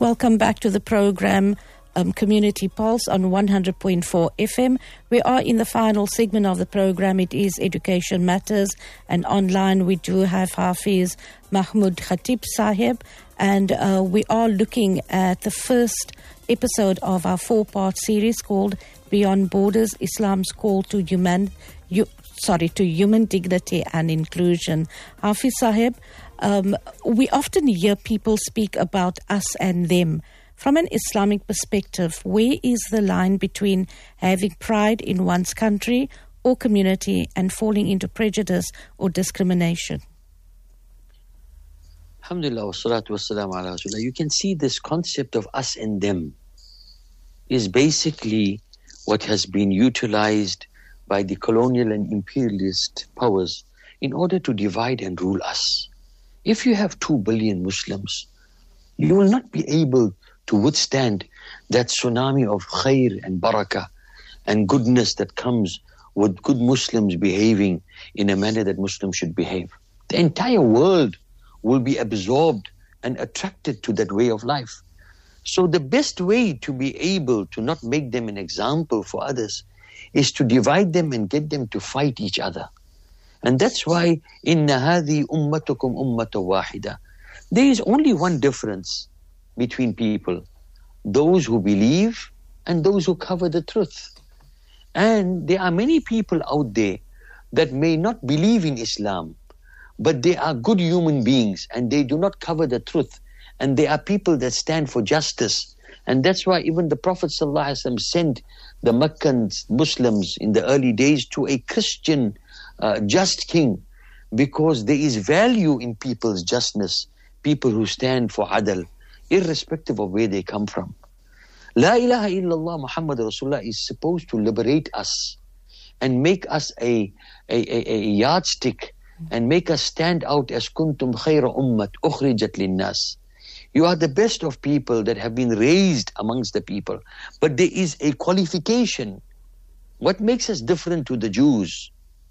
welcome back to the program Community Pulse on 100.4 FM. We are in the final segment of the program. It is Education Matters, and online we do have Hafiz Mahmoud Khatib Sahib, and we are looking at the first episode of our 4-part series called Beyond Borders, Islam's Call to Human Dignity and Inclusion. Hafiz Sahib, we often hear people speak about us and them. From an Islamic perspective, where is the line between having pride in one's country or community and falling into prejudice or discrimination? Alhamdulillah, wassalatu wassalamu ala rasulullah. You can see this concept of us and them is basically what has been utilized by the colonial and imperialist powers in order to divide and rule us. If you have 2 billion Muslims, you will not be able to withstand that tsunami of khair and barakah and goodness that comes with good Muslims behaving in a manner that Muslims should behave. The entire world will be absorbed and attracted to that way of life. So the best way to be able to not make them an example for others is to divide them and get them to fight each other. And that's why inna hadhi ummatukum ummata wahida. There is only one difference between people: those who believe and those who cover the truth. And there are many people out there that may not believe in Islam, but they are good human beings and they do not cover the truth. And there are people that stand for justice. And that's why even the Prophet ﷺ sent the Meccan Muslims in the early days to a Christian just king, because there is value in people's justness, people who stand for adl, irrespective of where they come from. La ilaha illallah Muhammad Rasulullah is supposed to liberate us and make us a yardstick and make us stand out as kuntum khayra ummat ukhrijat linnas. You are the best of people that have been raised amongst the people. But there is a qualification. What makes us different to the Jews,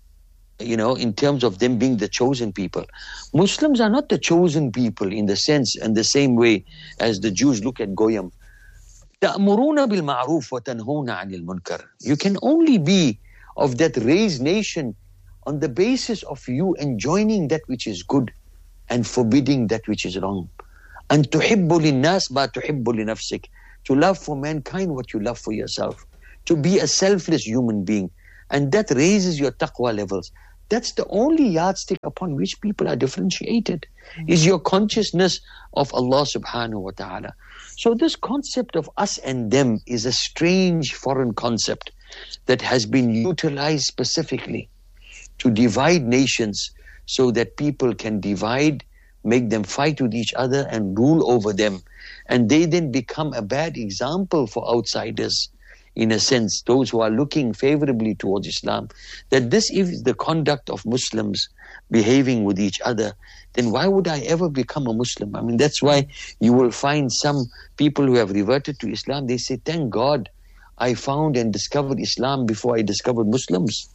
in terms of them being the chosen people? Muslims are not the chosen people in the sense and the same way as the Jews look at Goyim. تَأْمُرُونَ بِالْمَعْرُوفِ وَتَنْهُونَ عَنِ الْمُنْكَرِ. You can only be of that raised nation on the basis of you enjoining that which is good and forbidding that which is wrong. أَن تُحِبُّ لِلنَّاسِ مَا تُحِبُّ لِنَفْسِكَ. To love for mankind what you love for yourself. To be a selfless human being. And that raises your taqwa levels. That's the only yardstick upon which people are differentiated, is your consciousness of Allah subhanahu wa ta'ala. So this concept of us and them is a strange foreign concept that has been utilized specifically to divide nations so that people can divide, make them fight with each other and rule over them. And they then become a bad example for outsiders, in a sense, those who are looking favorably towards Islam, that this is the conduct of Muslims behaving with each other, then why would I ever become a Muslim? I mean, that's why you will find some people who have reverted to Islam, they say, thank God I found and discovered Islam before I discovered Muslims,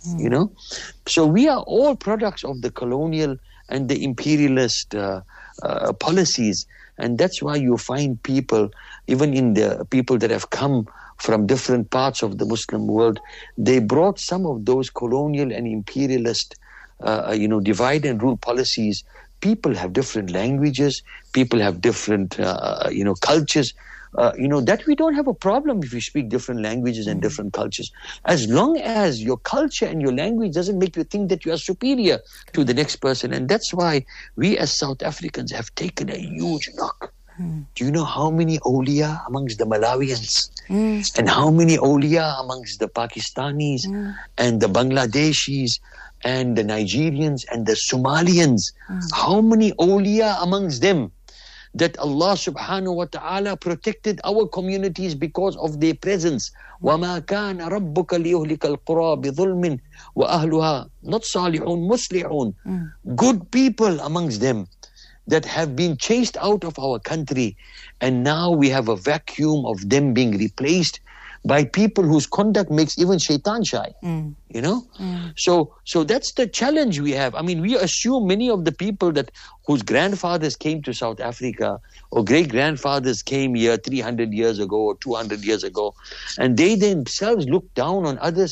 So we are all products of the colonial and the imperialist policies. And that's why you find people, even in the people that have come from different parts of the Muslim world, they brought some of those colonial and imperialist, divide and rule policies. People have different languages, people have different, cultures. That we don't have a problem if you speak different languages and different cultures. As long as your culture and your language doesn't make you think that you are superior to the next person. And that's why we as South Africans have taken a huge knock. Do you know how many awliya amongst the Malawians and how many awliya amongst the Pakistanis and the Bangladeshis and the Nigerians and the Somalians? How many awliya amongst them that Allah subhanahu wa ta'ala protected our communities because of their presence. وَمَا كَانَ رَبُّكَ لِيُهْلِكَ الْقُرَى بِظُلْمٍ وَأَهْلُهَا not salihun, muslihun. Good people amongst them that have been chased out of our country, and now we have a vacuum of them being replaced by people whose conduct makes even shaitan shy. You know? So that's the challenge we have. I mean, we assume many of the people whose grandfathers came to South Africa or great-grandfathers came here 300 years ago or 200 years ago, and they themselves look down on others.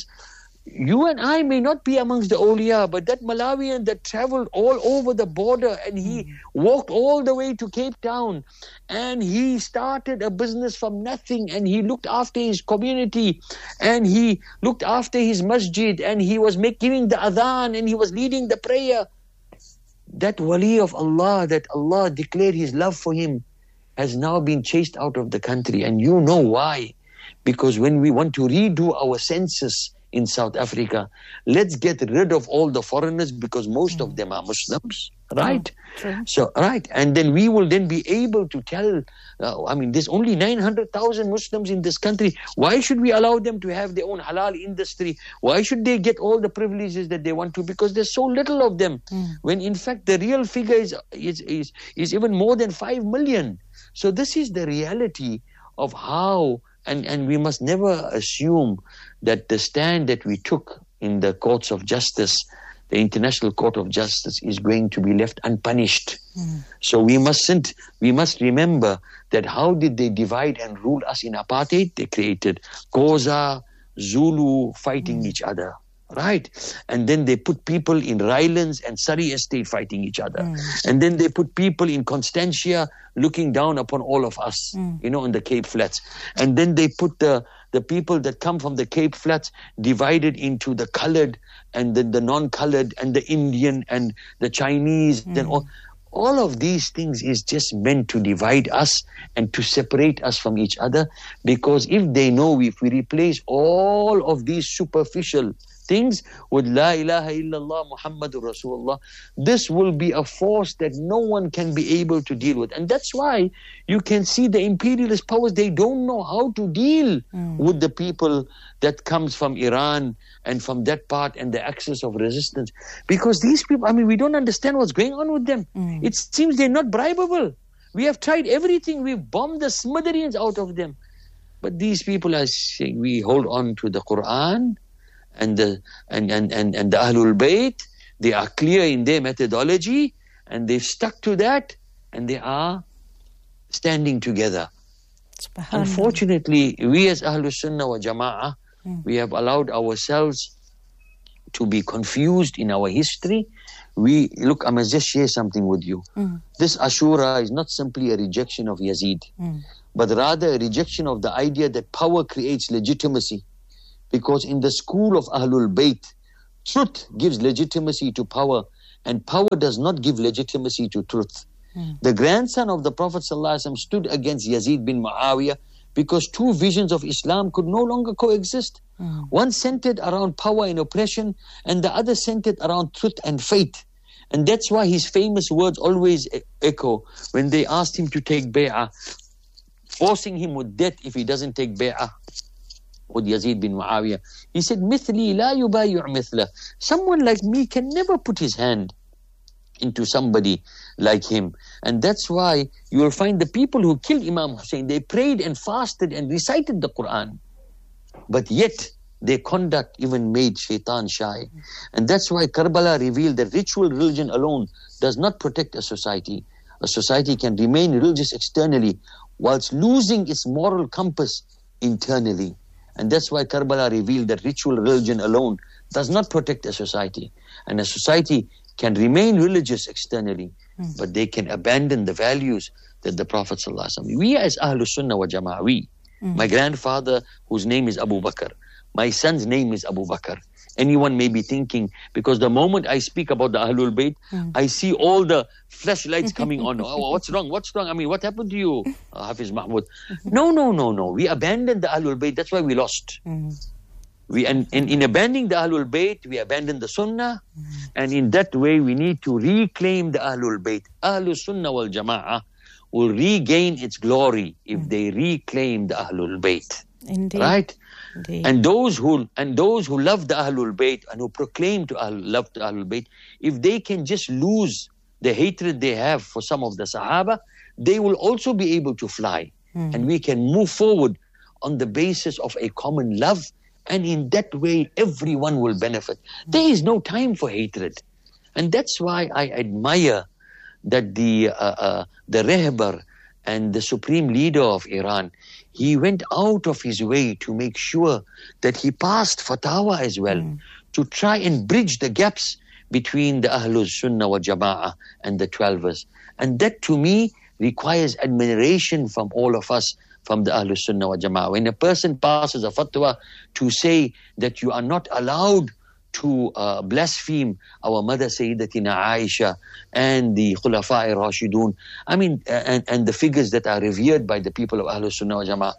You and I may not be amongst the awliya, but that Malawian that traveled all over the border and he walked all the way to Cape Town and he started a business from nothing and he looked after his community and he looked after his masjid and he was giving the adhan and he was leading the prayer. That wali of Allah, that Allah declared his love for him, has now been chased out of the country. And you know why? Because when we want to redo our census in South Africa, let's get rid of all the foreigners because most of them are Muslims, right? So, right. And then we will then be able to tell, I mean, there's only 900,000 Muslims in this country. Why should we allow them to have their own halal industry? Why should they get all the privileges that they want to? Because there's so little of them. When in fact the real figure is even more than 5 million. So this is the reality of how, and we must never assume that the stand that we took in the courts of justice, the International Court of Justice, is going to be left unpunished. So we must remember that how did they divide and rule us in apartheid? They created Xhosa, Zulu fighting each other, right? And then they put people in Rylands and Surrey Estate fighting each other. And then they put people in Constantia looking down upon all of us, you know, in the Cape Flats. And then they put the people that come from the Cape Flats divided into the colored and then the non-colored and the Indian and the Chinese. Then all of these things is just meant to divide us and to separate us from each other, because if they know if we replace all of these superficial things with La ilaha illallah Muhammadur Rasulullah, this will be a force that no one can be able to deal with. And that's why you can see the imperialist powers, they don't know how to deal with the people that comes from Iran and from that part and the axis of resistance. Because these people, I mean, we don't understand what's going on with them. It seems they're not bribable. We have tried everything. We've bombed the smithereens out of them. But these people are saying, we hold on to the Quran and the Ahlul Bayt. They are clear in their methodology and they've stuck to that and they are standing together. Unfortunately, we as Ahlul Sunnah wa Jama'ah, we have allowed ourselves to be confused in our history. Look, I must just share something with you. This Ashura is not simply a rejection of Yazid, but rather a rejection of the idea that power creates legitimacy. Because in the school of Ahlul Bayt, truth gives legitimacy to power, and power does not give legitimacy to truth. The grandson of the Prophet ﷺ stood against Yazid bin Muawiyah because two visions of Islam could no longer coexist. One centered around power and oppression, and the other centered around truth and faith. And that's why his famous words always echo when they asked him to take bay'ah, forcing him with death if he doesn't take bay'ah with Yazid bin Muawiyah. He said, "Mithli la yubayu' mithla." Someone like me can never put his hand into somebody like him. And that's why you will find the people who killed Imam Hussein, they prayed and fasted and recited the Quran. But yet, their conduct even made shaitan shy. And that's why Karbala revealed that ritual religion alone does not protect a society. A society can remain religious externally whilst losing its moral compass internally. And that's why Karbala revealed that ritual religion alone does not protect a society. And a society can remain religious externally, but they can abandon the values that the Prophet ﷺ. We as Ahlus Sunnah wa Jama'ah, my grandfather, whose name is Abu Bakr, my son's name is Abu Bakr. Anyone may be thinking, because the moment I speak about the Ahlul Bayt, I see all the flashlights coming on. Oh, what's wrong? What's wrong? I mean, what happened to you, Hafiz Mahmoud? No. We abandoned the Ahlul Bayt. That's why we lost. And in abandoning the Ahlul Bayt, we abandoned the Sunnah. And in that way, we need to reclaim the Ahlul Bayt. Ahlul Sunnah wal Jama'ah will regain its glory if they reclaim the Ahlul Bayt. Indeed. Right? Indeed. And those who love the Ahlul Bayt and who proclaim to love the Ahlul Bayt, if they can just lose the hatred they have for some of the Sahaba, they will also be able to fly. And we can move forward on the basis of a common love, and in that way everyone will benefit. There is no time for hatred. And that's why I admire that the Rehbar and the supreme leader of Iran, he went out of his way to make sure that he passed fatwa as well, to try and bridge the gaps between the Ahlul Sunnah wa Jama'ah and the Twelvers. And that to me requires admiration from all of us, from the Ahlul Sunnah wa Jama'ah. When a person passes a fatwa to say that you are not allowed to blaspheme our mother Sayyidatina Aisha and the Khulafa'i Rashidun, I mean, and the figures that are revered by the people of Ahlul Sunnah wa Jama'ah,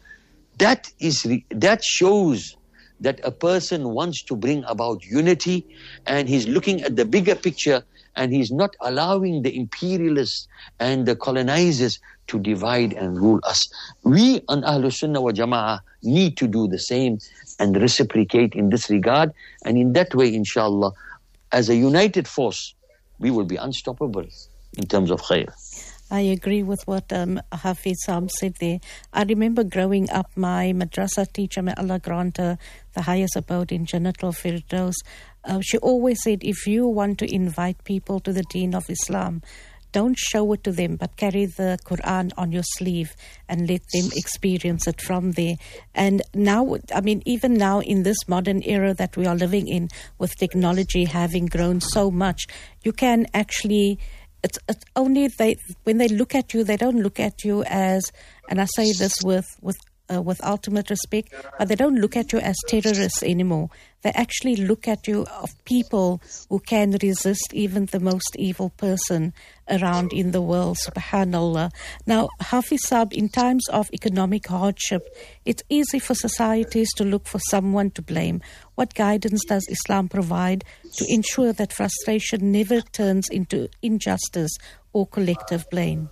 that shows that a person wants to bring about unity, and he's looking at the bigger picture, and he's not allowing the imperialists and the colonizers to divide and rule us. We on Ahlul Sunnah wa Jama'ah need to do the same and reciprocate in this regard, and in that way, inshallah, as a united force, we will be unstoppable in terms of khair. I agree with what Hafiz Saab said there. I remember growing up, my madrasa teacher, may Allah grant her the highest abode in Jannatul Firdaus, she always said, if you want to invite people to the deen of Islam, don't show it to them, but carry the Quran on your sleeve and let them experience it from there. And now, I mean, even now in this modern era that we are living in, with technology having grown so much, you can actually, it's only when they look at you, they don't look at you as, and I say this with ultimate respect, but they don't look at you as terrorists anymore. They actually look at you of people who can resist even the most evil person around in the world, subhanallah. Now, Hafiz Saab, in times of economic hardship, it's easy for societies to look for someone to blame. What guidance does Islam provide to ensure that frustration never turns into injustice or collective blame?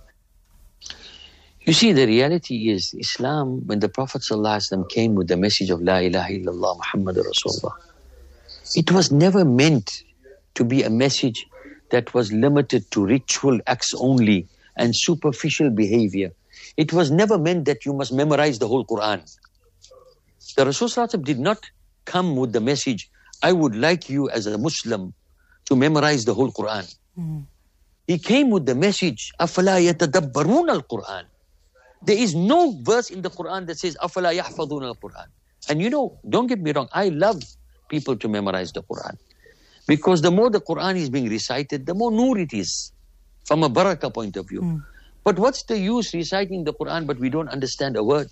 You see, the reality is Islam, when the Prophet ﷺ came with the message of La ilaha illallah Muhammadur Rasulullah, it was never meant to be a message that was limited to ritual acts only and superficial behavior. It was never meant that you must memorize the whole Quran. The Rasul ﷺ did not come with the message, I would like you as a Muslim to memorize the whole Quran. He came with the message, أَفَلَا يَتَدَبَّرُونَ الْقُرْآنِ. There is no verse in the Quran that says, أَفَلَا يَحْفَظُونَ الْقُرْآنِ. And you know, don't get me wrong, I love people to memorize the Quran. Because the more the Quran is being recited, the more nur it is, from a barakah point of view. But what's the use reciting the Quran but we don't understand a word?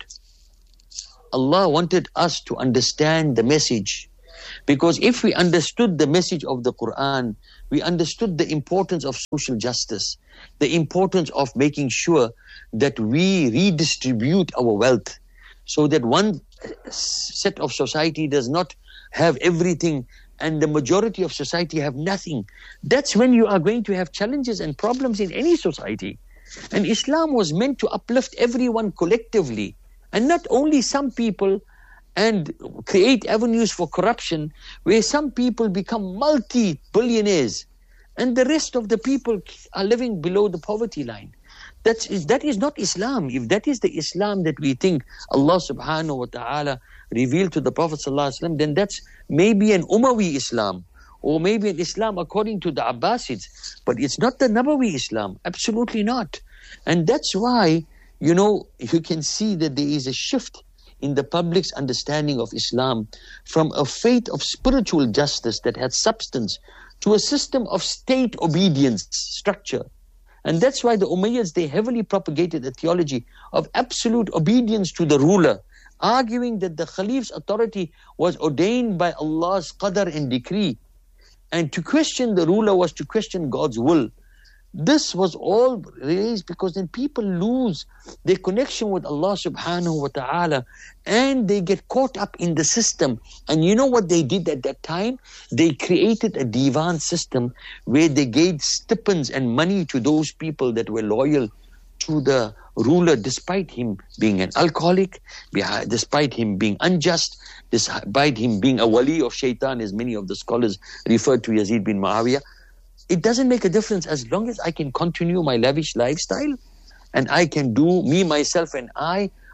Allah wanted us to understand the message. Because if we understood the message of the Quran, we understood the importance of social justice, the importance of making sure that we redistribute our wealth, so that one set of society does not have everything and the majority of society have nothing. That's when you are going to have challenges and problems in any society. And Islam was meant to uplift everyone collectively, and not only some people, and create avenues for corruption where some people become multi-billionaires and the rest of the people are living below the poverty line. That is not Islam. If that is the Islam that we think Allah subhanahu wa ta'ala revealed to the Prophet sallallahu alaihi wasallam, then that's maybe an Umawi Islam, or maybe an Islam according to the Abbasids. But it's not the Nabawi Islam. Absolutely not. And that's why, you know, you can see that there is a shift in the public's understanding of Islam from a faith of spiritual justice that had substance to a system of state obedience structure. And that's why the Umayyads, they heavily propagated a theology of absolute obedience to the ruler, arguing that the Khalif's authority was ordained by Allah's qadr and decree. And to question the ruler was to question God's will. This was all raised because then people lose their connection with Allah subhanahu wa ta'ala, and they get caught up in the system. And you know what they did at that time? They created a divan system where they gave stipends and money to those people that were loyal to the ruler, despite him being an alcoholic, despite him being unjust, despite him being a wali of shaitan, as many of the scholars refer to Yazid bin Muawiyah. It doesn't make a difference as long as I can continue my lavish lifestyle and I can do me, myself and I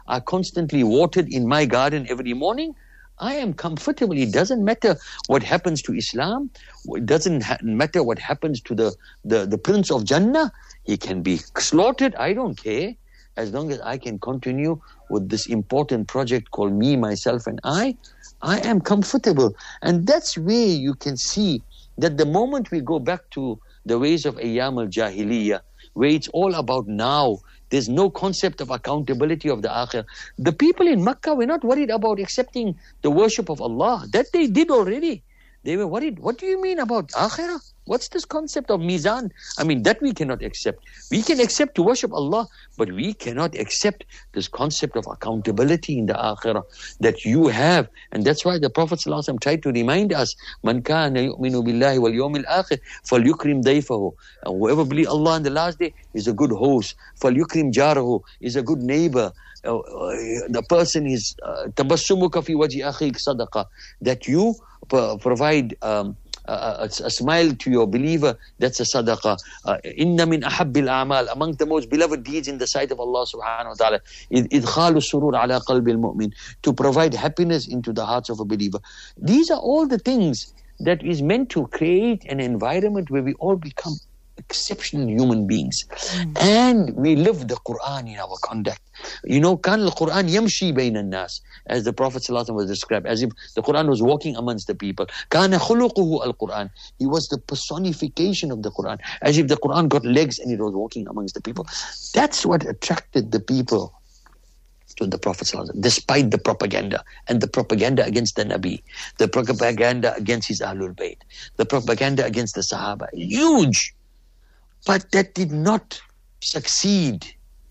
are constantly watered in my garden every morning, I am comfortable. It doesn't matter what happens to Islam. It doesn't matter what happens to the Prince of Jannah. He can be slaughtered. I don't care. As long as I can continue with this important project called me, myself, and I am comfortable. And that's where you can see that the moment we go back to the ways of Ayyam al-Jahiliyyah, where it's all about now, there's no concept of accountability of the Akhirah. The people in Makkah were not worried about accepting the worship of Allah. That they did already. They were worried. What do you mean about Akhirah? What's this concept of Mizan? I mean, that we cannot accept. We can accept to worship Allah, but we cannot accept this concept of accountability in the Akhirah that you have. And that's why the Prophet ﷺ tried to remind us, Man kana yu'minu billahi wal yawmil akhir, falyukrim dayfahu. Whoever believes Allah on the last day is a good host. Falyukrim jarahu, is a good neighbor. The person is tabassumuka fi waji akhik sadaqa, that you provide a smile to your believer, that's a sadaqah. Inna min ahabbil a'mal, among the most beloved deeds in the sight of Allah subhanahu wa ta'ala, idkhalu surur ala qalbil mu'min, to provide happiness into the hearts of a believer. These are all the things that is meant to create an environment where we all become exceptional human beings. And we live the Quran in our conduct. You know, kan al-Quran yamshi bayna an-nas, as the Prophet ﷺ was described, as if the Quran was walking amongst the people. Kana khuluquhu al-Quran, he was the personification of the Quran, as if the Quran got legs and it was walking amongst the people. That's what attracted the people to the Prophet ﷺ, despite the propaganda, and the propaganda against the Nabi, the propaganda against his Ahlul Bayt, the propaganda against the Sahaba, huge. But that did not succeed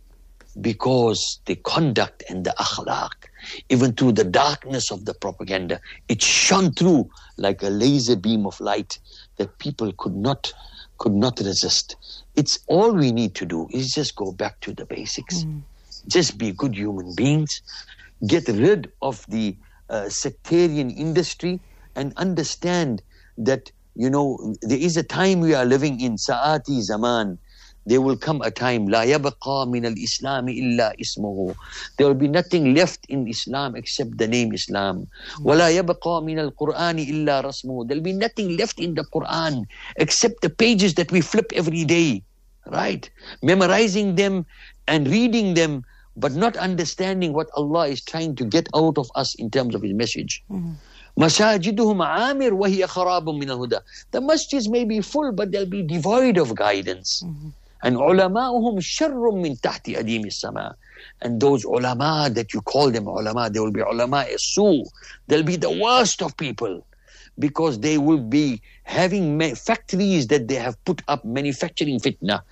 because the conduct and the akhlaq, even through the darkness of the propaganda, it shone through like a laser beam of light that people could not resist. It's all we need to do is just go back to the basics. Just be good human beings, get rid of the sectarian industry, and understand that, you know, there is a time we are living in, Sa'ati Zaman. There will come a time, La yabqa min al-Islam illa ismuhu. There will be nothing left in Islam except the name Islam. Wa la yabqa min al-Quran illa rasmuhu. There will be nothing left in the Quran except the pages that we flip every day, right? Memorizing them and reading them, but not understanding what Allah is trying to get out of us in terms of His message. Masajiduhum amir wa hiya kharabun min al-huda. The masjids may be full, but they'll be devoid of guidance. And ulama'uhum sharrum min tahti adim as-sama. And those ulama that you call them ulama, they will be ulama as-su. They'll be the worst of people, because they will be having factories that they have put up manufacturing fitna.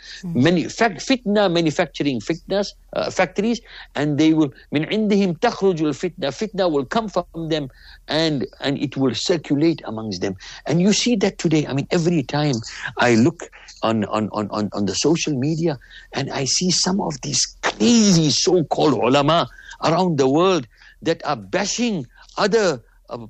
Fitna manufacturing factories, and they will, min indihim takhrujul fitna. Fitna will come from them, and it will circulate amongst them. And you see that today. I mean, every time I look on the social media and I see some of these crazy so-called ulama around the world that are bashing other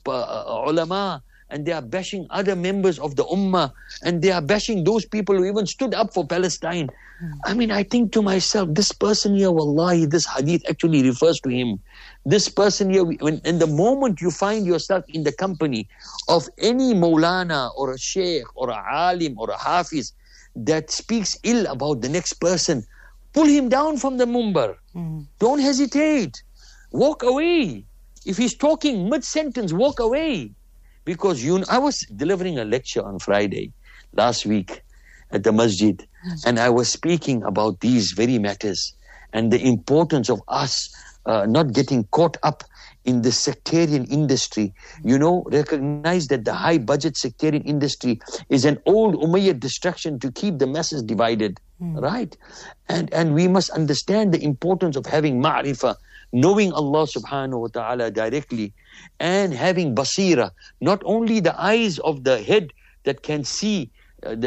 ulama, and they are bashing other members of the ummah, and they are bashing those people who even stood up for Palestine. I mean, I think to myself, this person here, wallahi, this hadith actually refers to him. This person here, in the moment you find yourself in the company of any Maulana or a Sheikh or a Alim or a Hafiz that speaks ill about the next person, pull him down from the mumbar. Don't hesitate. Walk away. If he's talking mid-sentence, walk away. Because I was delivering a lecture on Friday last week at the masjid, and I was speaking about these very matters and the importance of us not getting caught up in the sectarian industry. You know, recognize that the high budget sectarian industry is an old Umayyad distraction to keep the masses divided, right? And we must understand the importance of having ma'rifah, knowing Allah subhanahu wa ta'ala directly, and having basira, not only the eyes of the head that can see, but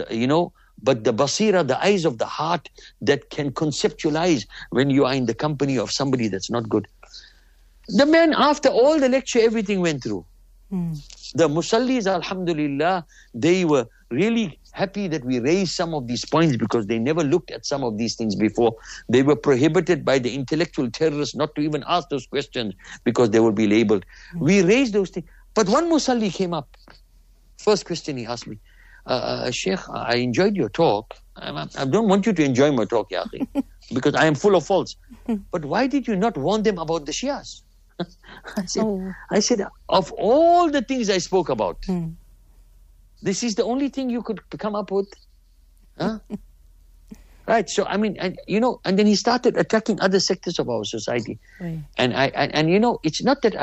the basira, the eyes of the heart that can conceptualize when you are in the company of somebody that's not good. The man, after all the lecture, everything went through. The musallis, alhamdulillah, they were really happy that we raised some of these points, because they never looked at some of these things before. They were prohibited by the intellectual terrorists not to even ask those questions because they would be labeled. We raised those things. But one Musalli came up. First question he asked me, Sheikh, I enjoyed your talk. I don't want you to enjoy my talk, ya akhi, because I am full of faults. But why did you not warn them about the Shias? I said, of all the things I spoke about, this is the only thing you could come up with? Huh? Right, so and then he started attacking other sectors of our society. Right. And it's not that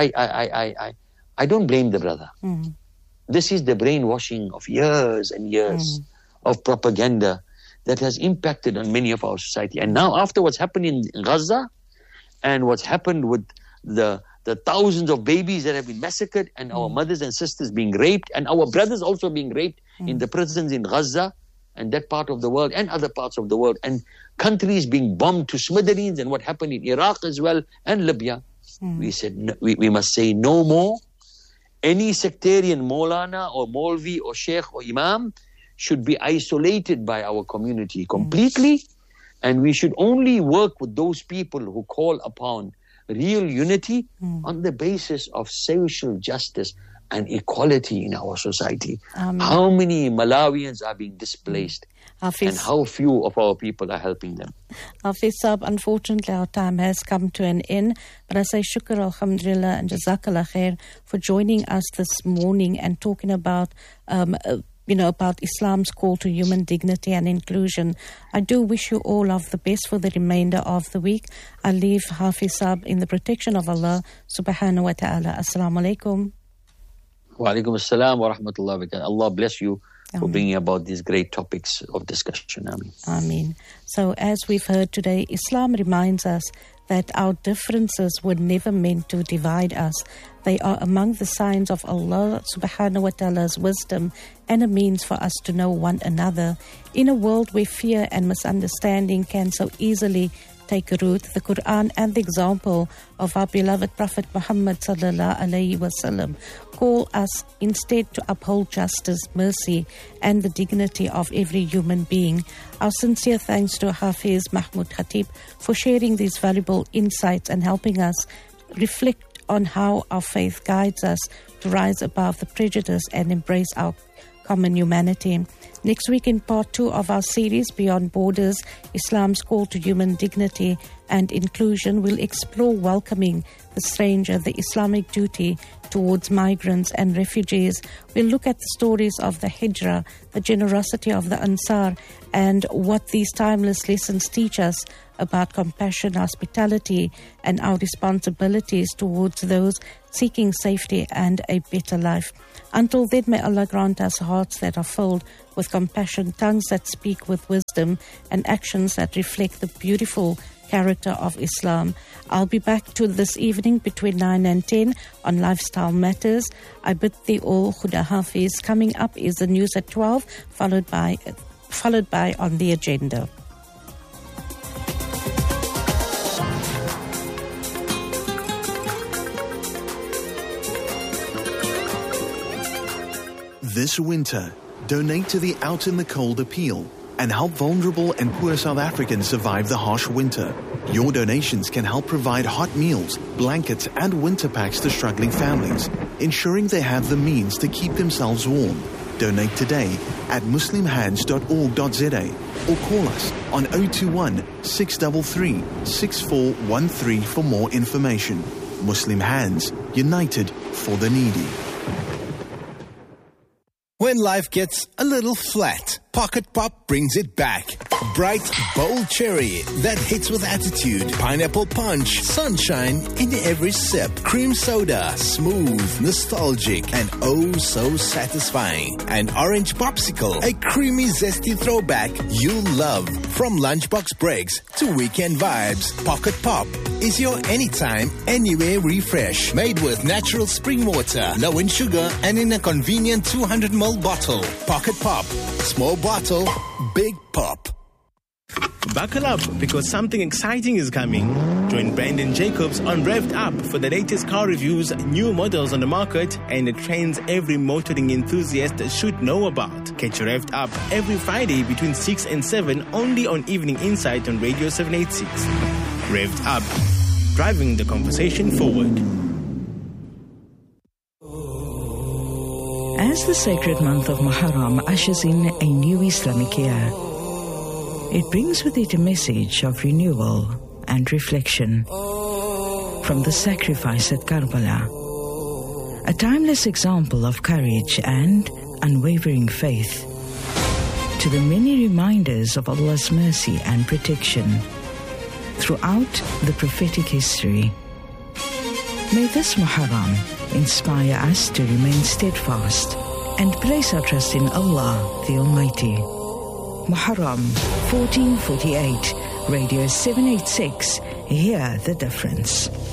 I don't blame the brother. This is the brainwashing of years and years of propaganda that has impacted on many of our society. And now, after what's happened in Gaza and what's happened with the thousands of babies that have been massacred, and our mothers and sisters being raped, and our brothers also being raped in the prisons in Gaza and that part of the world and other parts of the world, and countries being bombed to smithereens, and what happened in Iraq as well and Libya, we said we must say no more. Any sectarian Maulana or Maulvi or Sheikh or Imam should be isolated by our community completely, and we should only work with those people who call upon real unity on the basis of social justice and equality in our society. How many Malawians are being displaced, and how few of our people are helping them? Hafiz Saab, unfortunately our time has come to an end, but I say shukr, alhamdulillah, and jazakallah khair for joining us this morning and talking about about Islam's call to human dignity and inclusion. I do wish you all of the best for the remainder of the week. I leave Hafiz Saab in the protection of Allah subhanahu wa ta'ala. Assalamu alaikum. Wa alaikum assalam wa rahmatullahi wa barakatuh. Allah bless you for bringing about these great topics of discussion. Ameen. Ameen. So as we've heard today, Islam reminds us that our differences were never meant to divide us. They are among the signs of Allah subhanahu wa ta'ala's wisdom and a means for us to know one another. In a world where fear and misunderstanding can so easily take root, the Quran and the example of our beloved Prophet Muhammad sallallahu alaihi wasallam call us instead to uphold justice, mercy, and the dignity of every human being. Our sincere thanks to Hafiz Mahmoud Khatib for sharing these valuable insights and helping us reflect on how our faith guides us to rise above the prejudice and embrace our common humanity. Next week, in part 2 of our series, Beyond Borders, Islam's Call to Human Dignity and Inclusion, we'll explore welcoming the stranger, the Islamic duty towards migrants and refugees. We'll look at the stories of the Hijrah, the generosity of the Ansar, and what these timeless lessons teach us about compassion, hospitality, and our responsibilities towards those seeking safety and a better life. Until then, may Allah grant us hearts that are filled with compassion, tongues that speak with wisdom, and actions that reflect the beautiful character of Islam. I'll be back to this evening between 9 and 10 on Lifestyle Matters. I bid thee all Khuda Hafiz. Coming up is the news at 12, followed by On the Agenda. This winter, donate to the Out in the Cold appeal and help vulnerable and poor South Africans survive the harsh winter. Your donations can help provide hot meals, blankets, and winter packs to struggling families, ensuring they have the means to keep themselves warm. Donate today at muslimhands.org.za or call us on 021 633 6413 for more information. Muslim Hands, united for the needy. When life gets a little flat, Pocket Pop brings it back. Bright, bold cherry that hits with attitude. Pineapple punch, sunshine in every sip. Cream soda, smooth, nostalgic, and oh so satisfying. An orange popsicle, a creamy, zesty throwback you'll love. From lunchbox breaks to weekend vibes, Pocket Pop is your anytime, anywhere refresh. Made with natural spring water, low in sugar, and in a convenient 200ml bottle. Pocket Pop. Small bottle, big pop. Buckle up because something exciting is coming. Join Brandon Jacobs on Revved Up for the latest car reviews, new models on the market, and the trends every motoring enthusiast should know about. Catch Revved Up every Friday between 6 and 7 only on Evening Insight on Radio 786. Revved Up, driving the conversation forward. As the sacred month of Muharram ushers in a new Islamic year, it brings with it a message of renewal and reflection. From the sacrifice at Karbala, a timeless example of courage and unwavering faith, to the many reminders of Allah's mercy and protection throughout the prophetic history. May this Muharram inspire us to remain steadfast and place our trust in Allah the Almighty. Muharram 1448, Radio 786, hear the difference.